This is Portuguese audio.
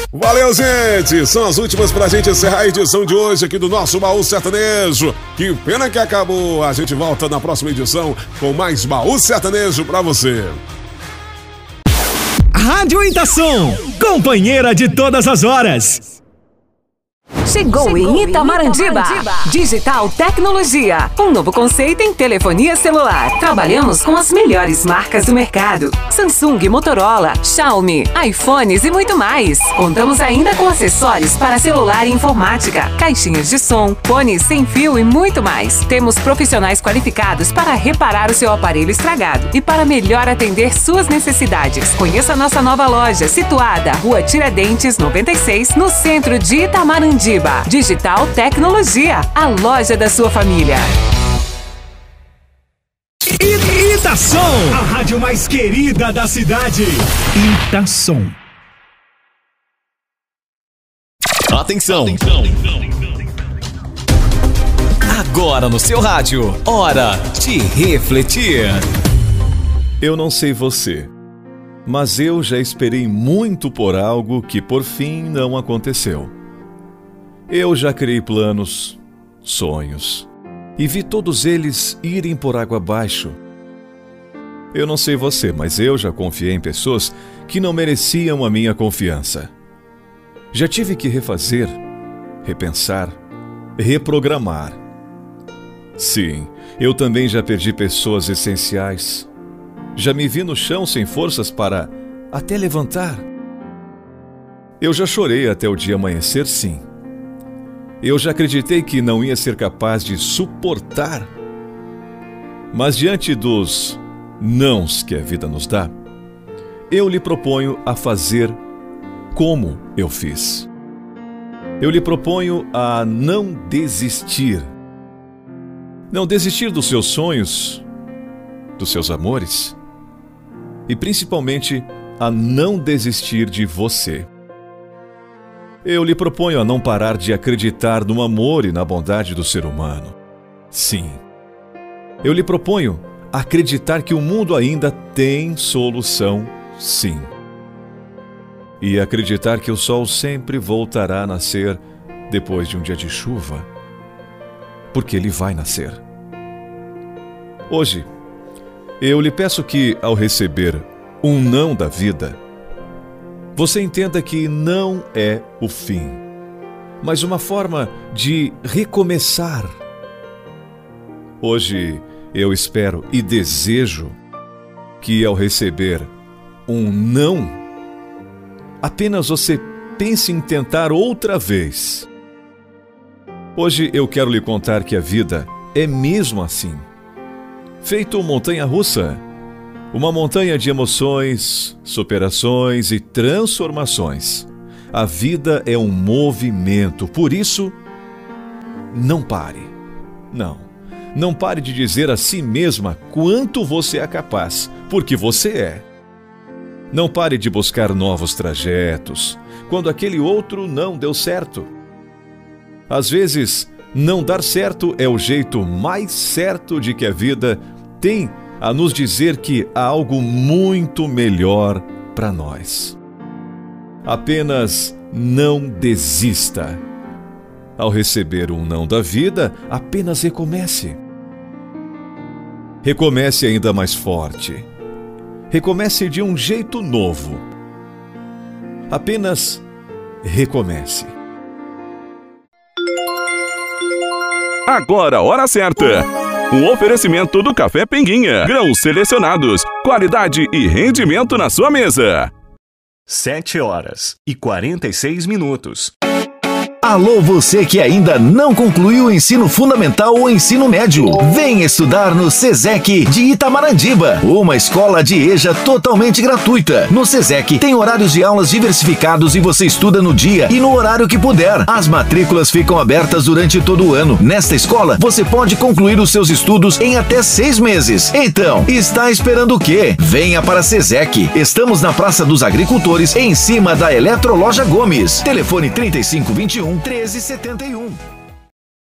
Valeu, gente! São as últimas pra gente encerrar a edição de hoje aqui do nosso Baú Sertanejo. Que pena que acabou. A gente volta na próxima edição com mais Baú Sertanejo pra você. Rádio Itação, companheira de todas as horas. Chegou em Itamarandiba. Digital Tecnologia, um novo conceito em telefonia celular. Trabalhamos com as melhores marcas do mercado: Samsung, Motorola, Xiaomi, iPhones e muito mais. Contamos ainda com acessórios para celular e informática, caixinhas de som, fones sem fio e muito mais. Temos profissionais qualificados para reparar o seu aparelho estragado e para melhor atender suas necessidades. Conheça a nossa nova loja, situada Rua Tiradentes 96, no centro de Itamarandiba. Digital Tecnologia, a loja da sua família. Itação, a rádio mais querida da cidade. Itação. Atenção. Agora no seu rádio, hora de refletir. Eu não sei você, mas eu já esperei muito por algo que por fim não aconteceu. Eu já criei planos, sonhos, e vi todos eles irem por água abaixo. Eu não sei você, mas eu já confiei em pessoas que não mereciam a minha confiança. Já tive que refazer, repensar, reprogramar. Sim, eu também já perdi pessoas essenciais. Já me vi no chão sem forças para até levantar. Eu já chorei até o dia amanhecer, sim. Eu já acreditei que não ia ser capaz de suportar. Mas diante dos nãos que a vida nos dá, eu lhe proponho a fazer como eu fiz. Eu lhe proponho a não desistir. Não desistir dos seus sonhos, dos seus amores e principalmente a não desistir de você. Eu lhe proponho a não parar de acreditar no amor e na bondade do ser humano. Sim. Eu lhe proponho acreditar que o mundo ainda tem solução, sim. E acreditar que o sol sempre voltará a nascer depois de um dia de chuva, porque ele vai nascer. Hoje, eu lhe peço que, ao receber um não da vida, você entenda que não é o fim, mas uma forma de recomeçar. Hoje eu espero e desejo que, ao receber um não, apenas você pense em tentar outra vez. Hoje eu quero lhe contar que a vida é mesmo assim, feito montanha-russa. Uma montanha de emoções, superações e transformações. A vida é um movimento, por isso, não pare. Não pare de dizer a si mesma quanto você é capaz, porque você é. Não pare de buscar novos trajetos, quando aquele outro não deu certo. Às vezes, não dar certo é o jeito mais certo de que a vida tem a nos dizer que há algo muito melhor para nós. Apenas não desista. Ao receber um não da vida, apenas recomece. Recomece ainda mais forte. Recomece de um jeito novo. Apenas recomece. Agora a hora certa. Um oferecimento do Café Pinguinha. Grãos selecionados, qualidade e rendimento na sua mesa. 7h46. Alô, você que ainda não concluiu o ensino fundamental ou ensino médio. Vem estudar no SESEC de Itamarandiba, uma escola de EJA totalmente gratuita. No SESEC tem horários de aulas diversificados e você estuda no dia e no horário que puder. As matrículas ficam abertas durante todo o ano. Nesta escola, você pode concluir os seus estudos em até 6 meses. Então, está esperando o quê? Venha para SESEC. Estamos na Praça dos Agricultores, em cima da Eletroloja Gomes. Telefone 3521 1371.